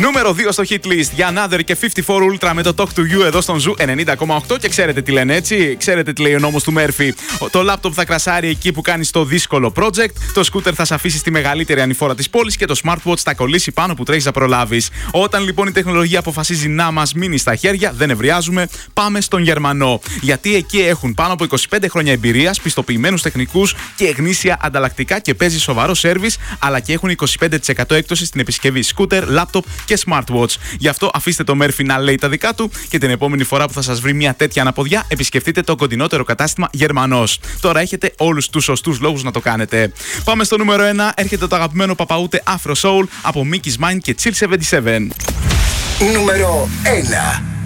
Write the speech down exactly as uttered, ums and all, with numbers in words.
Νούμερο δύο στο hit list για Another και φιφτι φορ Ultra με το Talk to You εδώ στον Ζου ενενήντα κόμμα οκτώ. Και ξέρετε τι λένε, έτσι. Ξέρετε τι λέει ο νόμος του Μέρφυ. Το λάπτοπ θα κρασάρει εκεί που κάνεις το δύσκολο project. Το σκούτερ θα σε αφήσει στη μεγαλύτερη ανηφόρα της πόλης. Και το smartwatch θα κολλήσει πάνω που τρέχεις να προλάβεις. Όταν λοιπόν η τεχνολογία αποφασίζει να μας μείνει στα χέρια, δεν ευριάζουμε. Πάμε στον Γερμανό. Γιατί εκεί έχουν πάνω από είκοσι πέντε χρόνια εμπειρίας, πιστοποιημένους τεχνικούς και γνήσια ανταλλακτικά και παίζει σοβαρό σέρβις, αλλά και έχουν είκοσι πέντε τοις εκατό έκπτωση στην επισκευή σκούτερ, λάπτοπ και smartwatch. Γι' αυτό αφήστε το Μέρφυ να λέει τα δικά του και την επόμενη φορά που θα σας βρει μια τέτοια αναποδιά, επισκεφτείτε το κοντινότερο κατάστημα Γερμανός. Τώρα έχετε όλους τους σωστούς λόγους να το κάνετε. Πάμε στο νούμερο ένα. Έρχεται το αγαπημένο παπαούτε Afro Soul από Mickey's Mind και Chill εβδομήντα επτά. Νούμερο ένα.